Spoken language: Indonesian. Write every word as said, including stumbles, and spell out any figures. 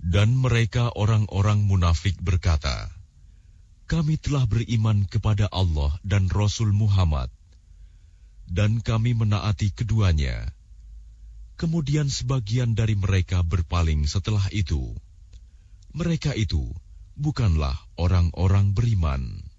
Dan mereka orang-orang munafik berkata, "Kami telah beriman kepada Allah dan Rasul Muhammad, dan kami menaati keduanya." Kemudian sebagian dari mereka berpaling setelah itu. Mereka itu bukanlah orang-orang beriman.